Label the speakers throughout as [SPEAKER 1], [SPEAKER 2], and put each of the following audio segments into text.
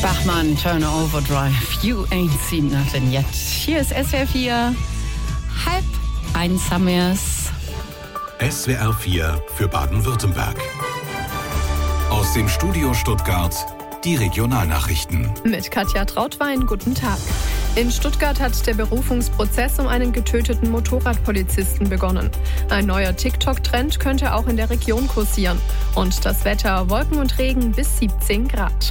[SPEAKER 1] Bachmann, Turn Overdrive, You Ain't Seen Nothing Yet. Hier ist SWR 4, 12:30 haben wir's.
[SPEAKER 2] SWR 4 für Baden-Württemberg. Aus dem Studio Stuttgart, die Regionalnachrichten.
[SPEAKER 3] Mit Katja Trautwein, guten Tag. In Stuttgart hat der Berufungsprozess um einen getöteten Motorradpolizisten begonnen. Ein neuer TikTok-Trend könnte auch in der Region kursieren. Und das Wetter: Wolken und Regen bis 17 Grad.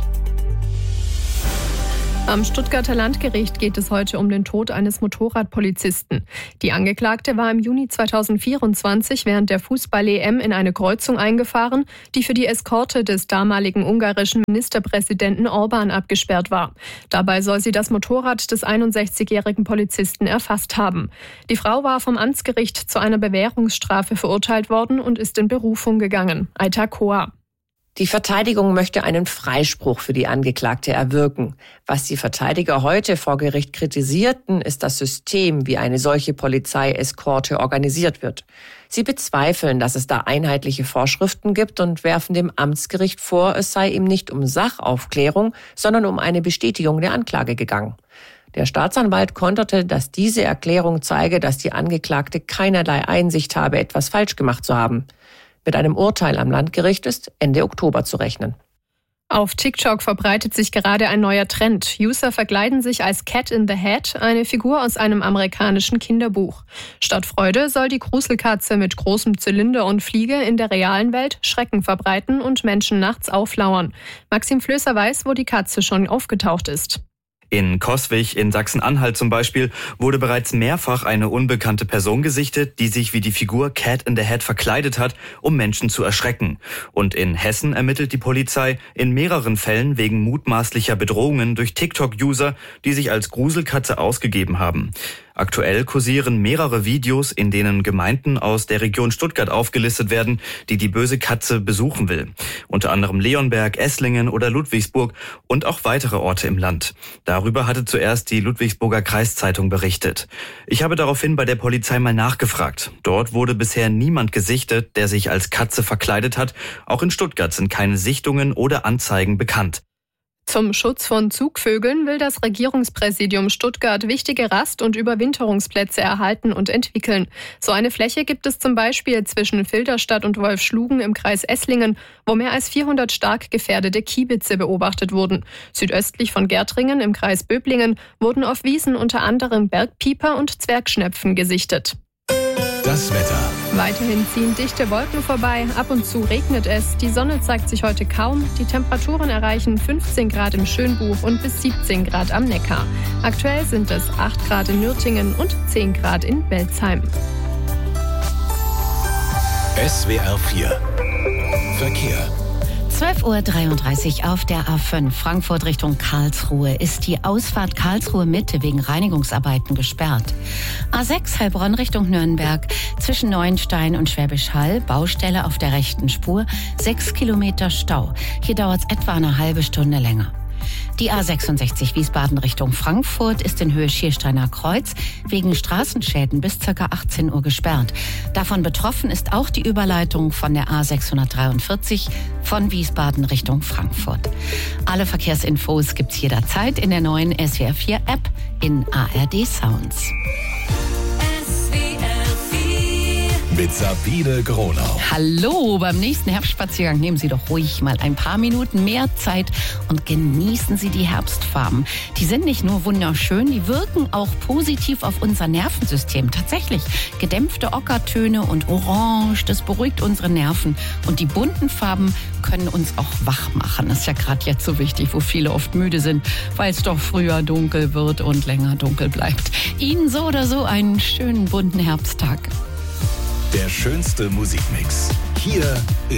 [SPEAKER 3] Am Stuttgarter Landgericht geht es heute um den Tod eines Motorradpolizisten. Die Angeklagte war im Juni 2024 während der Fußball-EM in eine Kreuzung eingefahren, die für die Eskorte des damaligen ungarischen Ministerpräsidenten Orbán abgesperrt war. Dabei soll sie das Motorrad des 61-jährigen Polizisten erfasst haben. Die Frau war vom Amtsgericht zu einer Bewährungsstrafe verurteilt worden und ist in Berufung gegangen. Aita Koa.
[SPEAKER 4] Die Verteidigung möchte einen Freispruch für die Angeklagte erwirken. Was die Verteidiger heute vor Gericht kritisierten, ist das System, wie eine solche Polizeieskorte organisiert wird. Sie bezweifeln, dass es da einheitliche Vorschriften gibt und werfen dem Amtsgericht vor, es sei ihm nicht um Sachaufklärung, sondern um eine Bestätigung der Anklage gegangen. Der Staatsanwalt konterte, dass diese Erklärung zeige, dass die Angeklagte keinerlei Einsicht habe, etwas falsch gemacht zu haben. Mit einem Urteil am Landgericht ist Ende Oktober zu rechnen.
[SPEAKER 3] Auf TikTok verbreitet sich gerade ein neuer Trend. User verkleiden sich als Cat in the Hat, eine Figur aus einem amerikanischen Kinderbuch. Statt Freude soll die Gruselkatze mit großem Zylinder und Fliege in der realen Welt Schrecken verbreiten und Menschen nachts auflauern. Maxim Flößer weiß, wo die Katze schon aufgetaucht ist.
[SPEAKER 5] In Coswig in Sachsen-Anhalt zum Beispiel wurde bereits mehrfach eine unbekannte Person gesichtet, die sich wie die Figur Cat in the Hat verkleidet hat, um Menschen zu erschrecken. Und in Hessen ermittelt die Polizei in mehreren Fällen wegen mutmaßlicher Bedrohungen durch TikTok-User, die sich als Gruselkatze ausgegeben haben. Aktuell kursieren mehrere Videos, in denen Gemeinden aus der Region Stuttgart aufgelistet werden, die die böse Katze besuchen will. Unter anderem Leonberg, Esslingen oder Ludwigsburg und auch weitere Orte im Land. Darüber hatte zuerst die Ludwigsburger Kreiszeitung berichtet. Ich habe daraufhin bei der Polizei mal nachgefragt. Dort wurde bisher niemand gesichtet, der sich als Katze verkleidet hat. Auch in Stuttgart sind keine Sichtungen oder Anzeigen bekannt.
[SPEAKER 3] Zum Schutz von Zugvögeln will das Regierungspräsidium Stuttgart wichtige Rast- und Überwinterungsplätze erhalten und entwickeln. So eine Fläche gibt es zum Beispiel zwischen Filderstadt und Wolfschlugen im Kreis Esslingen, wo mehr als 400 stark gefährdete Kiebitze beobachtet wurden. Südöstlich von Gärtringen im Kreis Böblingen wurden auf Wiesen unter anderem Bergpieper und Zwergschnepfen gesichtet.
[SPEAKER 2] Das Wetter.
[SPEAKER 3] Weiterhin ziehen dichte Wolken vorbei, ab und zu regnet es. Die Sonne zeigt sich heute kaum. Die Temperaturen erreichen 15 Grad im Schönbuch und bis 17 Grad am Neckar. Aktuell sind es 8 Grad in Nürtingen und 10 Grad in Welzheim.
[SPEAKER 2] SWR 4 Verkehr.
[SPEAKER 1] 12:33 Uhr auf der A5 Frankfurt Richtung Karlsruhe ist die Ausfahrt Karlsruhe Mitte wegen Reinigungsarbeiten gesperrt. A6 Heilbronn Richtung Nürnberg zwischen Neuenstein und Schwäbisch Hall, Baustelle auf der rechten Spur, 6 Kilometer Stau. Hier dauert es etwa eine halbe Stunde länger. Die A66 Wiesbaden Richtung Frankfurt ist in Höhe Schiersteiner Kreuz wegen Straßenschäden bis ca. 18 Uhr gesperrt. Davon betroffen ist auch die Überleitung von der A643 von Wiesbaden Richtung Frankfurt. Alle Verkehrsinfos gibt's jederzeit in der neuen SWR 4 App in ARD Sounds.
[SPEAKER 2] Mit Sabine Gronau.
[SPEAKER 1] Hallo, beim nächsten Herbstspaziergang nehmen Sie doch ruhig mal ein paar Minuten mehr Zeit und genießen Sie die Herbstfarben. Die sind nicht nur wunderschön, die wirken auch positiv auf unser Nervensystem. Tatsächlich, gedämpfte Ockertöne und Orange, das beruhigt unsere Nerven. Und die bunten Farben können uns auch wach machen. Das ist ja gerade jetzt so wichtig, wo viele oft müde sind, weil es doch früher dunkel wird und länger dunkel bleibt. Ihnen so oder so einen schönen bunten Herbsttag.
[SPEAKER 2] Der schönste Musikmix. Hier ist